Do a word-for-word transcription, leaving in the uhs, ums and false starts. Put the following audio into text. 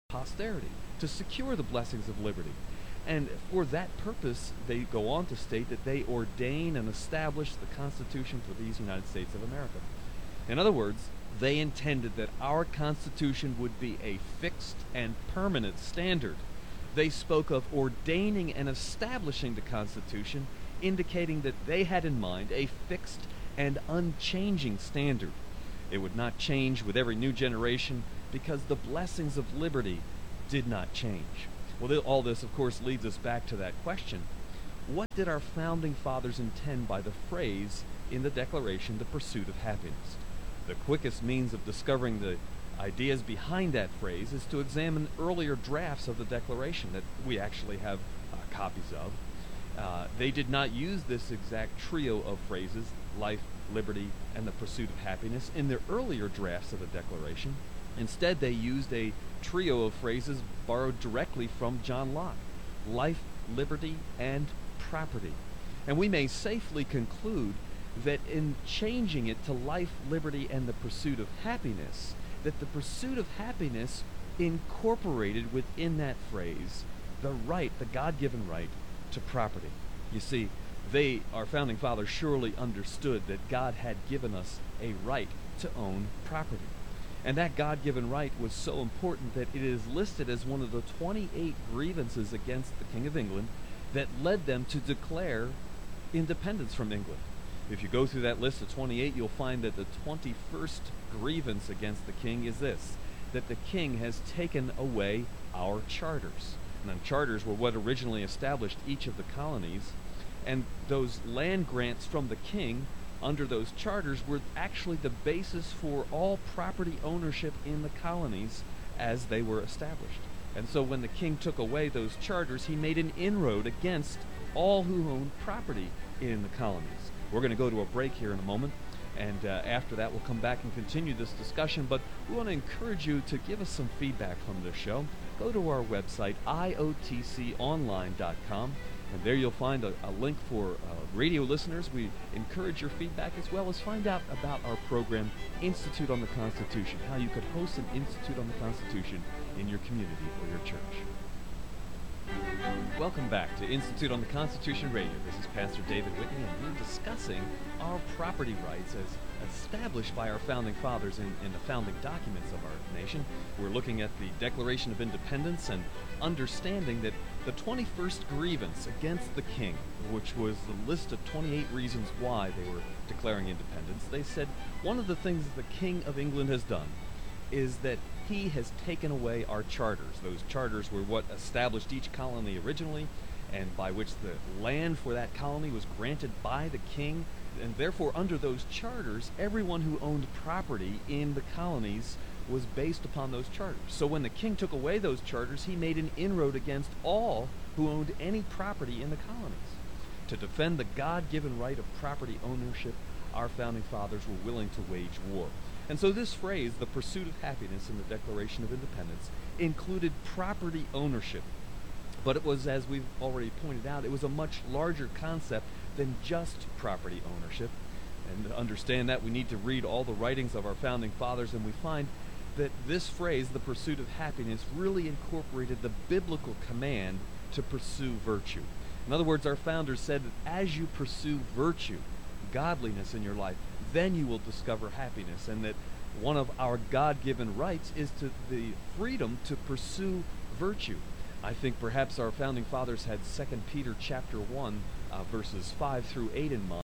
posterity, to secure the blessings of liberty. And for that purpose, they go on to state that they ordain and establish the Constitution for these United States of America. In other words, they intended that our Constitution would be a fixed and permanent standard. They spoke of ordaining and establishing the Constitution, indicating that they had in mind a fixed and unchanging standard. It would not change with every new generation because the blessings of liberty did not change. Well, all this, of course, leads us back to that question. What did our founding fathers intend by the phrase in the Declaration, the pursuit of happiness? The quickest means of discovering the ideas behind that phrase is to examine earlier drafts of the Declaration that we actually have uh, copies of. Uh, they did not use this exact trio of phrases, life, liberty, and the pursuit of happiness, in their earlier drafts of the Declaration. Instead, they used a trio of phrases borrowed directly from John Locke: life, liberty, and property. And we may safely conclude that in changing it to life, liberty, and the pursuit of happiness, that the pursuit of happiness incorporated within that phrase the right, the God-given right to property. You see, they, our founding fathers, surely understood that God had given us a right to own property. And that God-given right was so important that it is listed as one of the twenty-eight grievances against the King of England that led them to declare independence from England. If you go through that list of twenty-eight, you'll find that the twenty-first grievance against the king is this: that the king has taken away our charters. And then charters were what originally established each of the colonies, and those land grants from the king under those charters were actually the basis for all property ownership in the colonies as they were established. And so when the king took away those charters, he made an inroad against all who owned property in the colonies. We're going to go to a break here in a moment, and uh, after that we'll come back and continue this discussion, but we want to encourage you to give us some feedback from this show. Go to our website, I O T C online dot com, and there you'll find a, a link for uh, radio listeners. We encourage your feedback, as well as find out about our program, Institute on the Constitution, how you could host an Institute on the Constitution in your community or your church. Welcome back to Institute on the Constitution Radio. This is Pastor David Whitney, and we're discussing our property rights as established by our founding fathers in, in the founding documents of our nation. We're looking at the Declaration of Independence and understanding that the twenty-first grievance against the king, which was the list of twenty-eight reasons why they were declaring independence, they said one of the things that the King of England has done is that he has taken away our charters. Those charters were what established each colony originally, and by which the land for that colony was granted by the king. And therefore, under those charters, everyone who owned property in the colonies was based upon those charters. So when the king took away those charters, he made an inroad against all who owned any property in the colonies. To defend the God-given right of property ownership, our founding fathers were willing to wage war. And so this phrase, the pursuit of happiness, in the Declaration of Independence, included property ownership. But it was, as we've already pointed out, it was a much larger concept than just property ownership. And to understand that, we need to read all the writings of our founding fathers, and we find that this phrase, the pursuit of happiness, really incorporated the biblical command to pursue virtue. In other words, our founders said that as you pursue virtue, godliness in your life, then you will discover happiness, and that one of our God-given rights is to the freedom to pursue virtue. I think perhaps our founding fathers had Second Peter chapter one, uh, verses five through eight in mind.